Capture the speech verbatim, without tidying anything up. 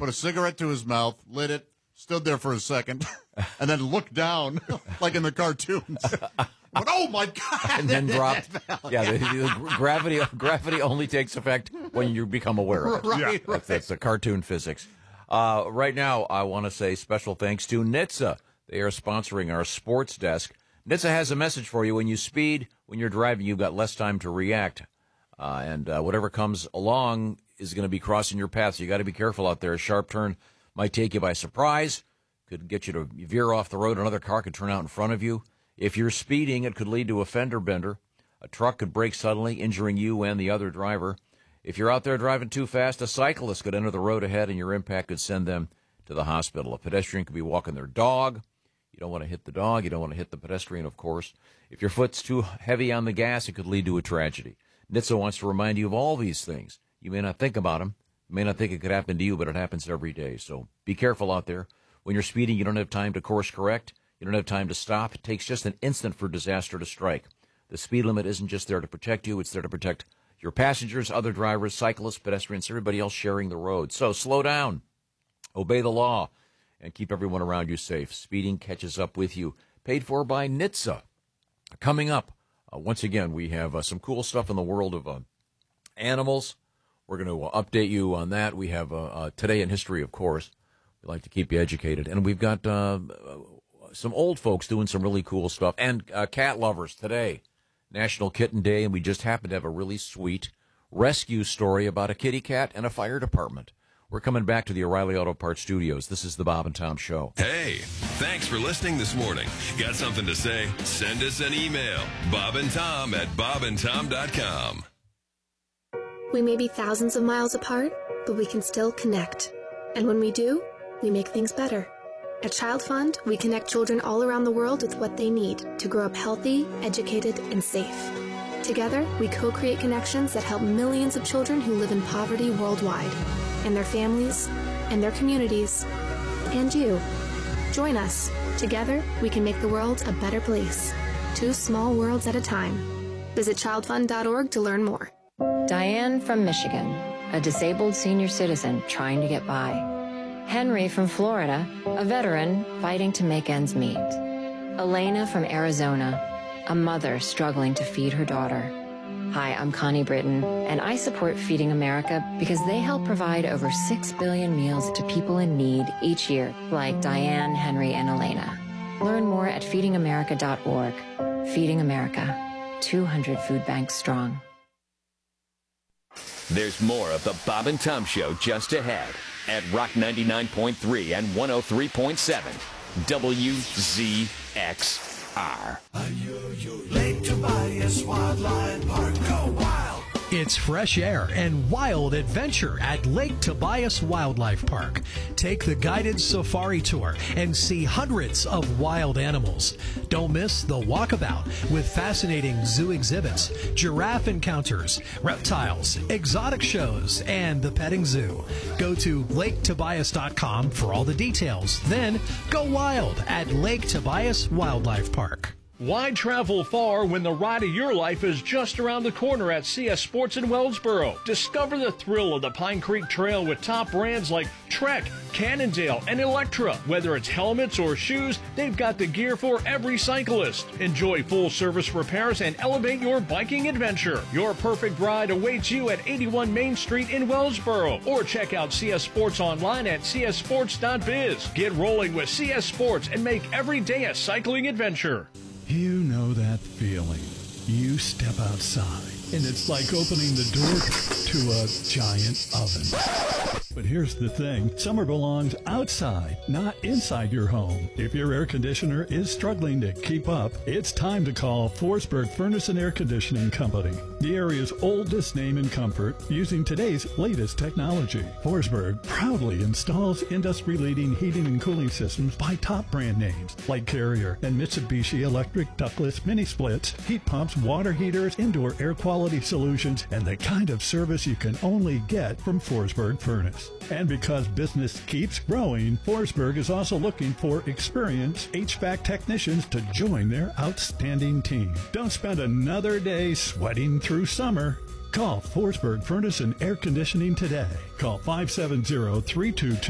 put a cigarette to his mouth, lit it, stood there for a second, and then looked down like in the cartoons. But oh my God! And then dropped. Yeah, the, the gravity gravity only takes effect when you become aware of it. Right, yeah. right. That's, that's the cartoon physics. Uh, right now, I want to say special thanks to N H T S A. They are sponsoring our sports desk. N H T S A has a message for you. When you speed, when you're driving, you've got less time to react. Uh, and uh, whatever comes along is going to be crossing your path. So you got to be careful out there. A sharp turn might take you by surprise. Could get you to veer off the road. Another car could turn out in front of you. If you're speeding, it could lead to a fender bender. A truck could brake suddenly, injuring you and the other driver. If you're out there driving too fast, a cyclist could enter the road ahead, and your impact could send them to the hospital. A pedestrian could be walking their dog. You don't want to hit the dog. You don't want to hit the pedestrian, of course. If your foot's too heavy on the gas, it could lead to a tragedy. N H T S A wants to remind you of all these things. You may not think about them. You may not think it could happen to you, but it happens every day. So be careful out there. When you're speeding, you don't have time to course correct. You don't have time to stop. It takes just an instant for disaster to strike. The speed limit isn't just there to protect you. It's there to protect your passengers, other drivers, cyclists, pedestrians, everybody else sharing the road. So slow down, obey the law, and keep everyone around you safe. Speeding catches up with you. Paid for by N H T S A. Coming up, uh, once again, we have uh, some cool stuff in the world of uh, animals. We're going to uh, update you on that. We have uh, uh, Today in History, of course. We like to keep you educated. And we've got uh, some old folks doing some really cool stuff. And uh, cat lovers today, National Kitten Day, and we just happen to have a really sweet rescue story about a kitty cat and a fire department. We're coming back to the O'Reilly Auto Parts Studios. This is the Bob and Tom Show. Hey, thanks for listening this morning. Got something to say? Send us an email. Bob and Tom at bob and tom dot com. We may be thousands of miles apart, but we can still connect. And when we do, we make things better. At Child Fund, we connect children all around the world with what they need to grow up healthy, educated, and safe. Together, we co-create connections that help millions of children who live in poverty worldwide, and their families, and their communities, and you. Join us. Together, we can make the world a better place. Two small worlds at a time. Visit child fund dot org to learn more. Diane from Michigan, a disabled senior citizen trying to get by. Henry from Florida, a veteran fighting to make ends meet. Elena from Arizona, a mother struggling to feed her daughter. Hi, I'm Connie Britton, and I support Feeding America because they help provide over six billion meals to people in need each year, like Diane, Henry, and Elena. Learn more at feeding america dot org. Feeding America, two hundred food banks strong. There's more of the Bob and Tom Show just ahead at Rock ninety-nine point three and one oh three point seven W Z X R. Lake Tobias Wildlife Park. Go wild! It's fresh air and wild adventure at Lake Tobias Wildlife Park. Take the guided safari tour and see hundreds of wild animals. Don't miss the walkabout with fascinating zoo exhibits, giraffe encounters, reptiles, exotic shows, and the petting zoo. Go to lake tobias dot com for all the details. Then go wild at Lake Tobias Wildlife Park. Why travel far when the ride of your life is just around the corner at C S Sports in Wellsboro? Discover the thrill of the Pine Creek Trail with top brands like Trek, Cannondale, and Electra. Whether it's helmets or shoes, they've got the gear for every cyclist. Enjoy full-service repairs and elevate your biking adventure. Your perfect ride awaits you at eighty-one Main Street in Wellsboro. Or check out C S Sports online at c s sports dot biz. Get rolling with C S Sports and make every day a cycling adventure. You know that feeling. You step outside, and it's like opening the door to a giant oven. But here's the thing. Summer belongs outside, not inside your home. If your air conditioner is struggling to keep up, it's time to call Forsberg Furnace and Air Conditioning Company, the area's oldest name in comfort, using today's latest technology. Forsberg proudly installs industry-leading heating and cooling systems by top brand names like Carrier and Mitsubishi Electric ductless mini splits, heat pumps, water heaters, indoor air quality solutions, and the kind of service you can only get from Forsberg Furnace. And because business keeps growing, Forsberg is also looking for experienced H V A C technicians to join their outstanding team. Don't spend another day sweating through summer. Call Forsberg Furnace and Air Conditioning today. Call five seven zero, three two two